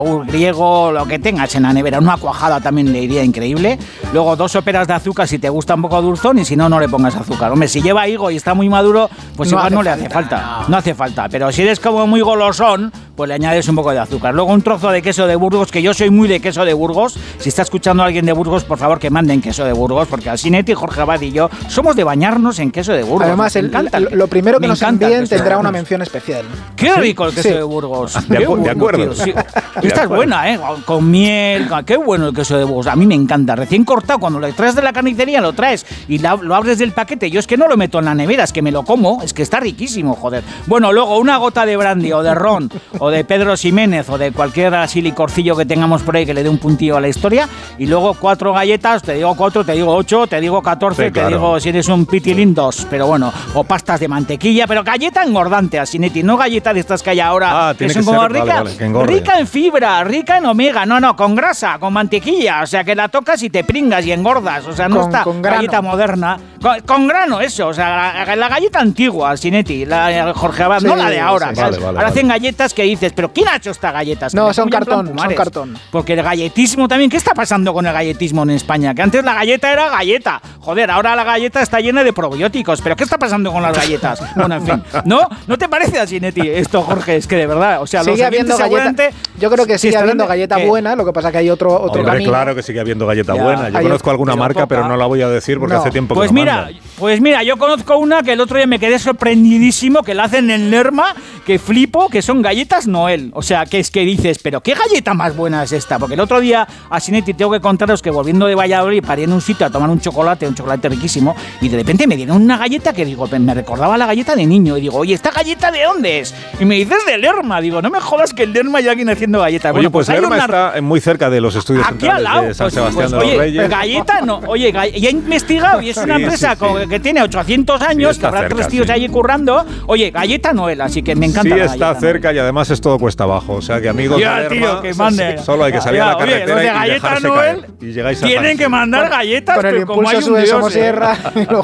griego, lo que tengas en la nevera, una cuajada también le iría increíble. Luego 2 óperas de azúcar si te gusta un poco dulzón y si no, no le pongas azúcar. Hombre, si lleva higo y está muy maduro, pues igual no le hace falta. No hace falta, pero si eres como muy golosón, pues le añades un poco de azúcar. Luego un trozo de queso de Burgos, que yo soy muy de queso de Burgos. Si está escuchando a alguien de Burgos, por favor que manden queso de Burgos, porque Asinetti, Jorge Abad y yo somos de bañarnos en queso de Burgos. Además, lo primero que nos envíen tendrá una mención especial. Qué rico el queso de Burgos. De acuerdo. Sí. Esta es buena, con miel, qué bueno el queso de Burgos. A mí me encanta. Recién cortado, cuando lo traes de la carnicería, lo traes y lo abres del paquete. Yo es que no lo meto en la nevera, es que me lo como. Es que está riquísimo, joder. Bueno, luego una gota de brandy o de ron o de Pedro Ximénez o de cualquier así licorcillo que tengamos por ahí que le dé un puntillo a la historia. Y luego 4 galletas, te digo 4, te digo 8, te digo 14, sí, claro. Te digo si eres un pitilín 2. Pero bueno, o pastas de mantequilla, pero galleta engordante, Asinetti, no galleta de estas que hay ahora, que son como rica en fibra, rica en omega, no, con grasa, con mantequilla, o sea que la tocas y te pringas y engordas, o sea, no está galleta moderna, con grano, eso, o sea, la galleta antigua, Asinetti, la Jorge Abad, sí, no la de ahora, sí, ahora hacen galletas que dices, pero ¿quién ha hecho estas galletas? No, son cartón. Porque el galletismo también, ¿qué está pasando con el galletismo en España? Que antes la galleta era galleta, joder, ahora la galleta está llena de probióticos, pero ¿qué está pasando con las galletas? Bueno, en fin, ¿no te parece, Asinetti, esto, Jorge? Es que de verdad, o sea, sigue habiendo galleta. Yo creo que sigue habiendo galleta buena, lo que pasa que hay otro camino. Claro que sigue habiendo galleta buena. Yo conozco alguna marca, pero no la voy a decir porque hace tiempo que Pues mira, yo conozco una que el otro día me quedé sorprendidísimo, que la hacen en Lerma, que flipo, que son galletas Noel. O sea, que es que dices, pero ¿qué galleta más buena es esta? Porque el otro día, Asinetti, tengo que contaros que volviendo de Valladolid paré en un sitio a tomar un chocolate riquísimo, y de repente me dieron una galleta que digo, me recordaba la galleta de niño, y digo, oye, ¿esta galleta de dónde es? Y me dices de Lerma, digo, no me jodas que en Lerma hay alguien haciendo galletas. Oye, pues Lerma está muy cerca de los estudios centrales de San Sebastián de los Reyes. Galleta no, oye, ya he investigado y es una empresa que tiene 800 años, que habrá 3 tíos allí currando. Oye, galleta Noel, así que me encanta. Sí, está cerca y además es todo cuesta abajo. O sea que amigos de Lerma, tío, que manden. Solo hay que salir a la carretera oye, y galleta dejarse Noel caer. Y llegáis tienen que mandar galletas, con el pero como hay un de dios, Somosierra.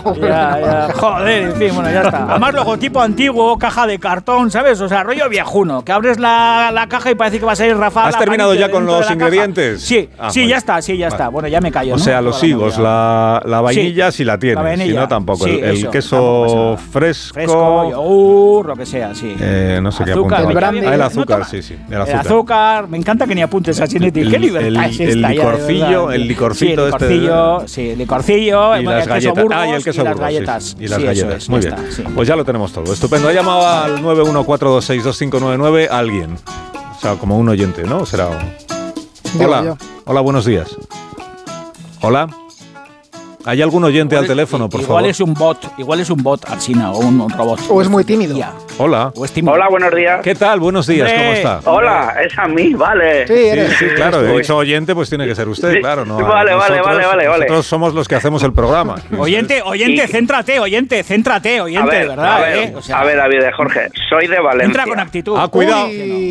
Joder, en fin, bueno, ya está. Además, logotipo antiguo, caja de cartón, ¿sabes? O sea, rollo viejuno, que abres la caja y parece que va a salir Rafa. ¿Has terminado ya con los ingredientes? Sí, ya está. Bueno, ya me callo. O sea, los higos, la vainilla si la tienes, si no tampoco. El queso fresco, yogur, lo que sea, sí. No sé qué apuntar. El azúcar, sí. El azúcar, me encanta que ni apuntes a Asinetti. Qué libertad es esta. El licorcito el licorcillo, y las galletas. Y el queso Burgos, galletas. Y las galletas. Muy bien. Pues ya lo tenemos todo. Estupendo. Ha llamado al 914262599 alguien. O sea, como un oyente, ¿no? Será. Hola, buenos días. Hola. ¿Hay algún oyente al teléfono, por favor? Igual es un bot, Alsina, o un robot. O es muy tímido. Hola. Hola, buenos días. ¿Qué tal? Buenos días, ¿cómo está? Hola, es a mí, vale. Sí, claro, he dicho oyente, pues tiene que ser usted, claro. No, vale. Nosotros somos los que hacemos el programa. Oyente, céntrate, de verdad. A ver, David, Jorge, soy de Valencia. Entra con actitud. Cuidado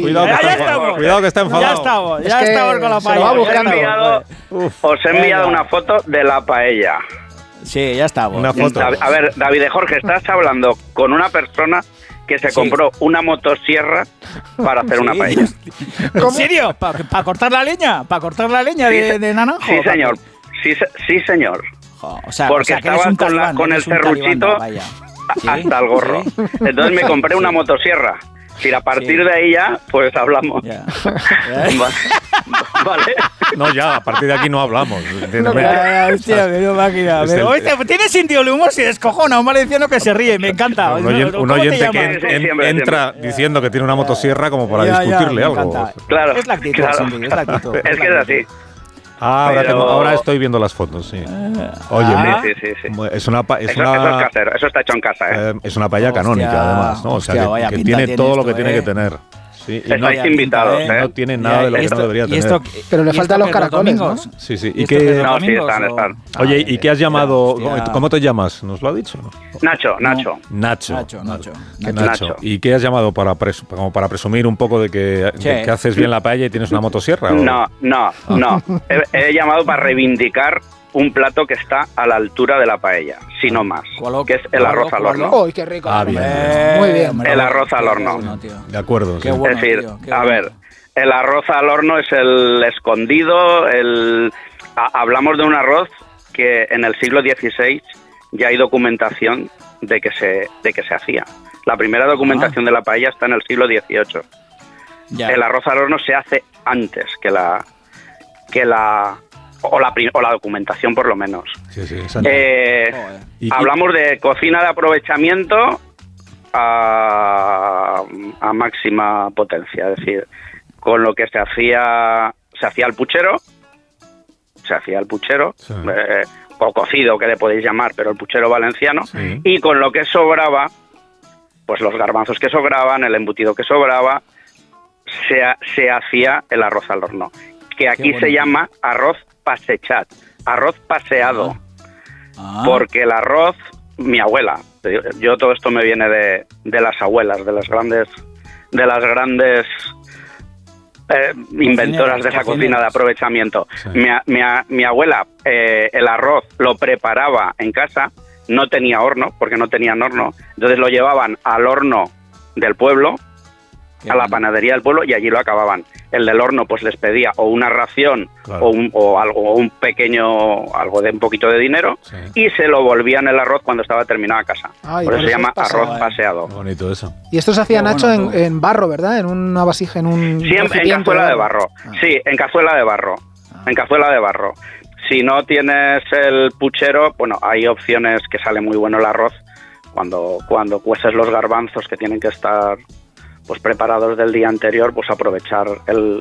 que está enfadado. Ya estamos con la paella. Os he enviado una foto de la paella. Sí, ya está. Una foto. A ver, David Jorge, estás hablando con una persona que se compró una motosierra para hacer una paella. ¿En serio? ¿Para cortar la leña? ¿Para cortar la leña de naranjo? Sí, señor. Sí, señor. Porque estaba con el serruchito hasta el gorro. Entonces me compré una motosierra. Si a partir de ahí ya, pues hablamos. Vale. No, ya, a partir de aquí no hablamos. Hostia, me dio máquina. Tiene sentido el humor, si descojona, un valenciano que se ríe, me encanta. Un oyente que entra diciendo que tiene una motosierra como para discutirle algo. Claro. Es la actitud, es la actitud. Es que es así. Ahora estoy viendo las fotos, sí. Oye, sí. Es una eso es casero, eso está hecho en casa, es una paella canónica, además, ¿no? O sea, que tiene todo lo que tiene que tener. Sí, y estáis invitados, no tiene nada de lo que no debería tener. Pero le faltan los caracoles, ¿no? Sí. ¿Y qué? No, sí, están. Oye, ¿y qué has lamado? ¿Cómo te llamas? ¿Nos lo ha dicho? Nacho. ¿Y qué has llamado como para presumir un poco de que haces bien la paella y tienes una motosierra? No. He llamado para reivindicar un plato que está a la altura de la paella, si no más, que es el arroz al horno. ¡Uy, qué rico! Bien. Muy bien. El arroz al horno. De acuerdo. Qué bueno, es decir, a ver, El arroz al horno es el escondido. Hablamos de un arroz que en el siglo XVI ya hay documentación de que se hacía. La primera documentación de la paella está en el siglo XVIII. Ya. El arroz al horno se hace antes que la documentación, por lo menos. Sí, hablamos de cocina de aprovechamiento a máxima potencia, es decir, con lo que se hacía el puchero, sí. O cocido, que le podéis llamar, pero el puchero valenciano, sí. Y con lo que sobraba, pues los garbanzos que sobraban, el embutido que sobraba, se hacía el arroz al horno, que aquí se llama arroz pasechat, arroz paseado, porque el arroz, mi abuela, yo todo esto me viene de las abuelas, de las grandes inventoras de esa cocina de aprovechamiento. Sí. Mi abuela el arroz lo preparaba en casa, no tenía horno, porque no tenían horno, entonces lo llevaban al horno del pueblo, a la panadería del pueblo, y allí lo acababan. El del horno pues les pedía o una ración, claro, o un poquito de dinero, sí, y se lo volvían el arroz cuando estaba terminado a casa. Por eso se llama arroz paseado. Qué bonito eso. Y esto se hacía, Nacho, en barro, ¿verdad? En una vasija, Sí, en cazuela de barro. Sí, en cazuela de barro. En cazuela de barro. Si no tienes el puchero, bueno, hay opciones que sale muy bueno el arroz cuando cueces los garbanzos, que tienen que estar pues preparados del día anterior, pues aprovechar el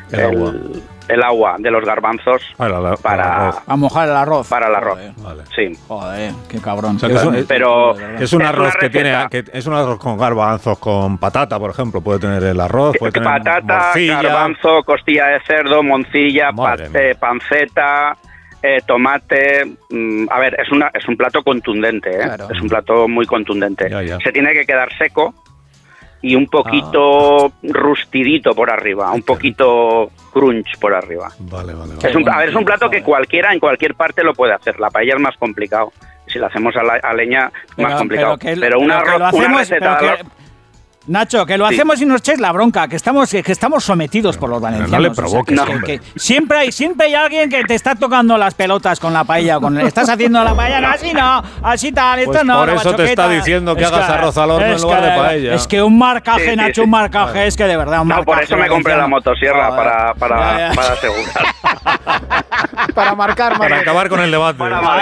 agua de los garbanzos para mojar el arroz. Para el arroz. Vale. Sí. Joder, qué cabrón. O sea, es un arroz que tiene, es un arroz con garbanzos, con patata, por ejemplo. Puede tener el arroz, puede tener patata, morcilla, garbanzo, costilla de cerdo, morcilla, panceta, tomate. A ver, es un plato contundente, ¿eh? Claro. Es un plato muy contundente. Ya. Se tiene que quedar seco y un poquito rustidito por arriba, un poquito crunch por arriba. Vale. Es un plato que cualquiera en cualquier parte lo puede hacer. La paella es más complicado. Si la hacemos a leña, más complicado. Pero una receta... Nacho, que lo hacemos y nos echéis la bronca, que estamos sometidos por los valencianos. No le provoques, que siempre hay alguien que te está tocando las pelotas con la paella, estás haciendo la paella, así tal, esto pues no. Por eso te está diciendo que hagas arroz al horno en lugar de paella. Es que un marcaje, sí, Nacho, un marcaje, es que de verdad un marcaje. No, por eso me compré la motosierra, para asegurar. Para marcar. Para acabar con el debate.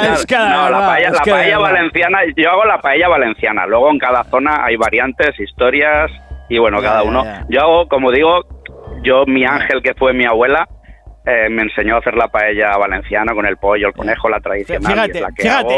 La paella valenciana, yo hago la paella valenciana, luego en cada zona hay variantes, historias, y bueno, cada uno. Yo hago, como digo, mi ángel, que fue mi abuela, me enseñó a hacer la paella valenciana con el pollo, el conejo, la tradicional. Fíjate,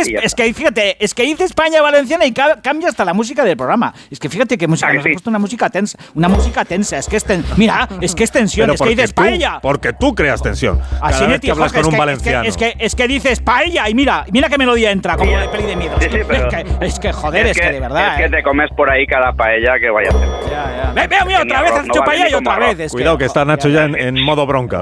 es que dices paella valenciana y cambia hasta la música del programa. Es que fíjate qué música, nos has puesto una música tensa, es que es tensión, es que dices paella. Porque tú creas tensión. Cada vez que hablas con un valenciano. Es que dices paella y mira qué melodía entra, como de peli de miedo. Es que joder, es que de verdad. Es que te comes por ahí cada paella que vaya a hacer. Mira, otra vez has hecho paella y otra vez. Cuidado que está Nacho ya en modo bronca.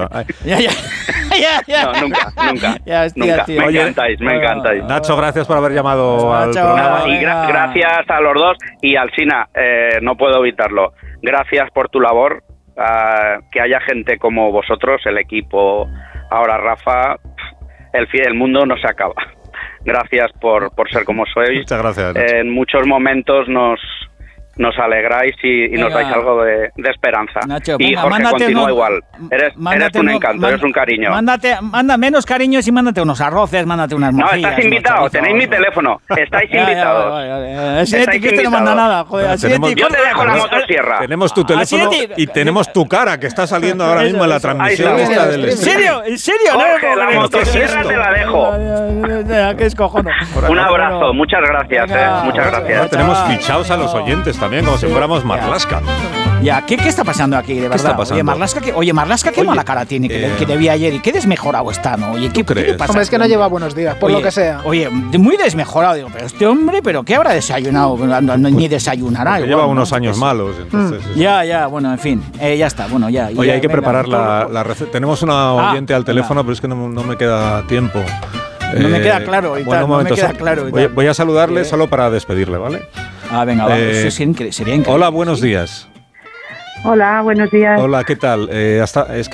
Ya. No, nunca. Tío. Me encantáis. Nacho, gracias por haber llamado al programa. Y gracias a los dos. Y Alsina, no puedo evitarlo. Gracias por tu labor. Que haya gente como vosotros, el equipo, ahora Rafa, el mundo no se acaba. Gracias por ser como sois. Muchas gracias, Nacho. En muchos momentos nos alegráis y nos dais algo de esperanza. Nacho, y Jorge, continúa igual. Eres un encanto, eres un cariño. Manda menos cariños y mándate unos arroces, mándate unas morcillas. No, estás invitado, tenéis mi teléfono. Estáis invitados. Este no manda nada. Joder, yo te dejo la motosierra. Tenemos tu teléfono y tenemos tu cara, que está saliendo ahora mismo en la transmisión. ¿En serio? Jorge, la motosierra te la dejo. ¿Qué es cojono? Un abrazo, muchas gracias. Muchas gracias. Tenemos fichados a los oyentes también, como si fuéramos Marlaska. Ya, ¿qué está pasando aquí, de verdad? Marlaska, qué mala cara tiene, que le vi ayer, y qué desmejorado está, ¿no? Oye, ¿qué pasa? Hombre, es que no lleva buenos días, por lo que sea. Oye, muy desmejorado, digo, pero este hombre, ¿qué habrá desayunado? Ni desayunará. Lleva unos años malos, entonces. Ya, bueno, en fin, ya está, bueno, ya. Oye, hay que preparar la receta. Tenemos una oyente al teléfono, pero es que no me queda tiempo. No me queda claro, voy a saludarle solo para despedirle, ¿vale? Venga, va. Sería increíble. Hola, buenos días. Hola, buenos días. Hola, ¿qué tal? Es